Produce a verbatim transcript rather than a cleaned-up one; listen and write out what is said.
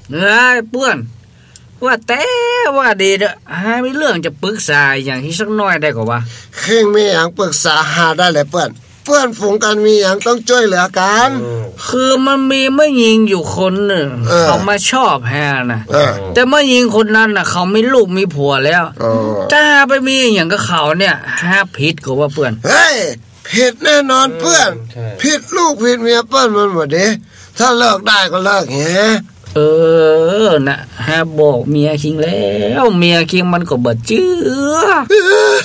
เอ้ยเปื้อนว่าแต่ว่าดีเด้อหามีเรื่องจะปรึกษาอย่างที่สักหน่อยได้ก็ว่าเข่งมีหยังปรึกษาหาได้เลยเปิ้นเพื่อนฝูงกันมีหยังต้องช่วยเหลือกันคือมันมีแม่หญิงอยู่คนหนึ่งเขามาชอบแฮนะแต่แม่หญิงคนนั้นน่ะเขามีลูกมีผัวแล้วถ้าไปมีอย่างกับเขาเนี่ยห้าผิดก็ว่าเปื้อนเฮ้ยผิดแน่นอนเพื่อนผิดลูกผิดเมียเปิ้นมันบ่ดิถ้าเลิกได้ก็เลิกแฮเออน่ะฮะบอกเมียคิงแล้วเมียคิงมันก็บ่เชื่อ